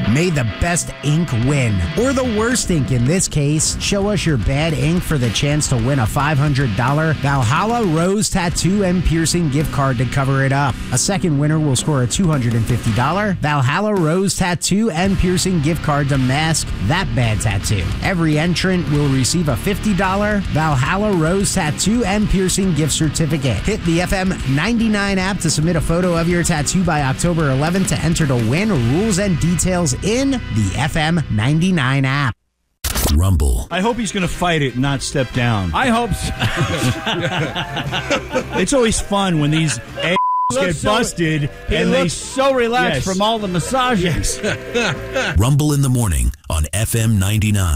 May the best ink win. Or the worst ink in this case. Show us your bad ink for the chance to win a $500 Valhalla Rose Tattoo and Piercing gift card to cover it up. A second winner will score a $250 Valhalla Rose Tattoo and Piercing gift card to mask that bad tattoo. Every entrant will receive a $50 Valhalla Rose Tattoo and Piercing gift certificate. Hit the FM 99 app to submit a photo of your tattoo by October 11th to enter to win. Rules and details in the FM 99 app. Rumble. I hope he's going to fight it and not step down. I hope so. It's always fun when these get busted and they look so relaxed from all the massages. Rumble in the morning on FM 99.